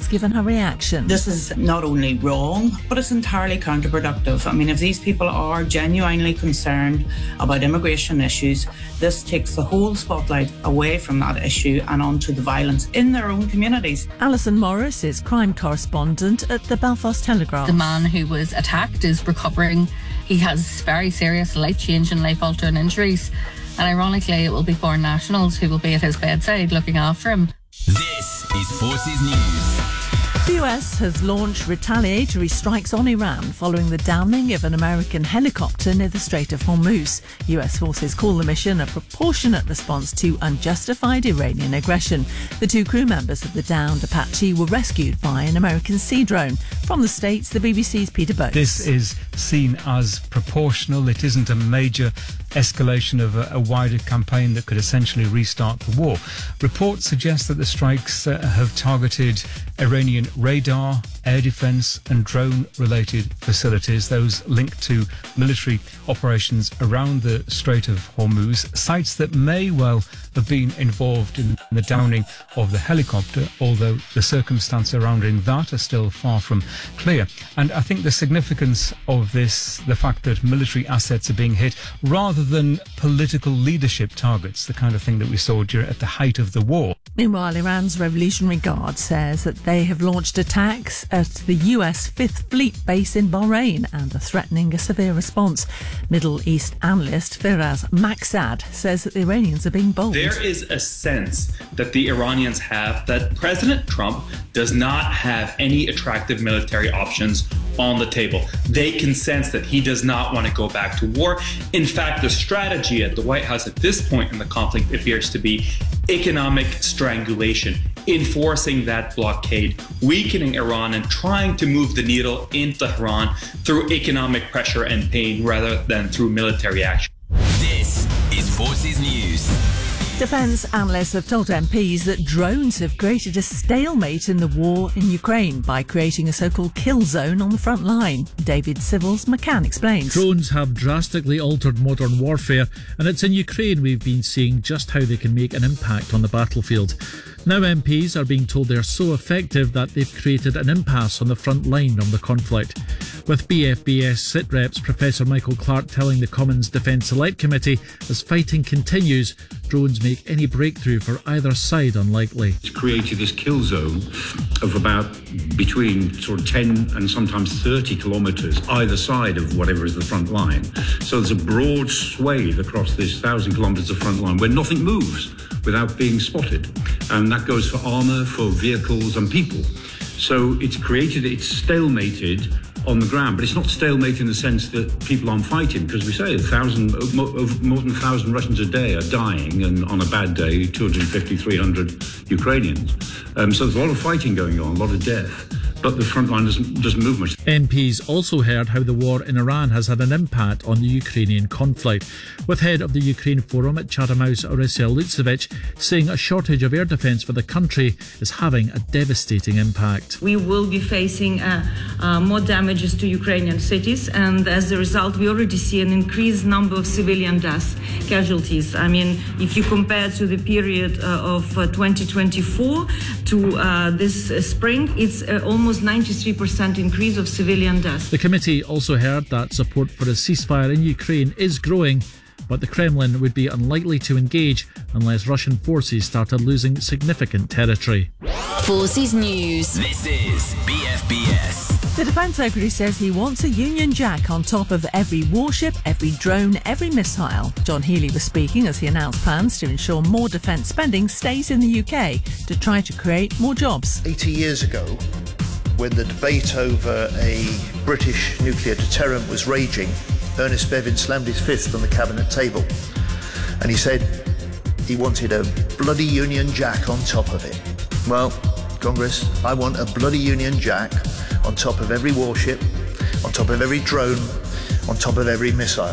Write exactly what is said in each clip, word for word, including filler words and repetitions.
given her reaction. This is not only wrong, but it's entirely counterproductive. I mean, if these people are genuinely concerned about immigration issues, this takes the whole spotlight away from that issue and onto the violence in their own communities. Alison Morris is crime correspondent at the Belfast Telegraph. The man who was attacked is recovering. He has very serious life-changing, life-altering injuries. And ironically, it will be foreign nationals who will be at his bedside looking after him. This is Forces News. The U S has launched retaliatory strikes on Iran following the downing of an American helicopter near the Strait of Hormuz. U S forces call the mission a proportionate response to unjustified Iranian aggression. The two crew members of the downed Apache were rescued by an American sea drone. From the States, the B B C's Peter Boats. This is seen as proportional. It isn't a major escalation of a, a wider campaign that could essentially restart the war. Reports suggest that the strikes uh, have targeted Iranian radar, air defence and drone-related facilities, those linked to military operations around the Strait of Hormuz, sites that may well have been involved in the downing of the helicopter, although the circumstances surrounding that are still far from clear. And I think the significance of this, the fact that military assets are being hit, rather than political leadership targets, the kind of thing that we saw during, at the height of the war. Meanwhile, Iran's Revolutionary Guard says that they have launched attacks at the U S Fifth Fleet base in Bahrain and are threatening a severe response. Middle East analyst Firaz Maksad says that the Iranians are being bold. There is a sense that the Iranians have that President Trump does not have any attractive military options on the table. They can sense that he does not want to go back to war. In fact, the strategy at the White House at this point in the conflict appears to be economic strangulation, enforcing that blockade, weakening Iran, and trying to move the needle in Tehran through economic pressure and pain rather than through military action. This is Forces News. Defence analysts have told M Ps that drones have created a stalemate in the war in Ukraine by creating a so-called kill zone on the front line. David Civils McCann explains. Drones have drastically altered modern warfare, and it's in Ukraine we've been seeing just how they can make an impact on the battlefield. Now M Ps are being told they're so effective that they've created an impasse on the front line of the conflict. With B F B S SITREP's Professor Michael Clark telling the Commons Defence Select Committee, as fighting continues, drones make any breakthrough for either side unlikely. It's created this kill zone of about between sort of ten and sometimes thirty kilometres either side of whatever is the front line. So there's a broad swathe across this thousand kilometres of front line where nothing moves without being spotted. And that goes for armour, for vehicles and people. So it's created, it's stalemated on the ground, but it's not stalemate in the sense that people aren't fighting, because we say a thousand, more than a thousand Russians a day are dying, and on a bad day, two hundred fifty, three hundred Ukrainians. Um, so there's a lot of fighting going on, a lot of death. But the front line doesn't, doesn't move much. M Ps also heard how the war in Iran has had an impact on the Ukrainian conflict, with head of the Ukraine Forum at Chatham House, Orysia Lutsevich, saying a shortage of air defence for the country is having a devastating impact. We will be facing uh, uh, more damages to Ukrainian cities, and as a result, we already see an increased number of civilian deaths, casualties. I mean, if you compare to the period uh, of uh, twenty twenty-four to uh, this uh, spring, it's uh, almost Almost ninety-three percent increase of civilian deaths. The committee also heard that support for a ceasefire in Ukraine is growing, but the Kremlin would be unlikely to engage unless Russian forces started losing significant territory. Forces News. This is B F B S. The Defence Secretary says he wants a Union Jack on top of every warship, every drone, every missile. John Healey was speaking as he announced plans to ensure more defence spending stays in the U K to try to create more jobs. eighty years ago, when the debate over a British nuclear deterrent was raging, Ernest Bevin slammed his fist on the cabinet table and he said he wanted a bloody Union Jack on top of it. Well, Congress, I want a bloody Union Jack on top of every warship, on top of every drone, on top of every missile.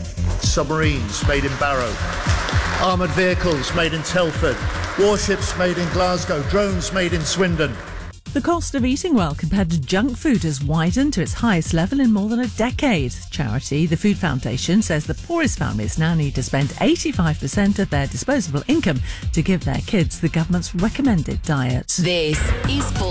Submarines made in Barrow, armoured vehicles made in Telford, warships made in Glasgow, drones made in Swindon. The cost of eating well compared to junk food has widened to its highest level in more than a decade. Charity, the Food Foundation, says the poorest families now need to spend eighty-five percent of their disposable income to give their kids the government's recommended diet. This is for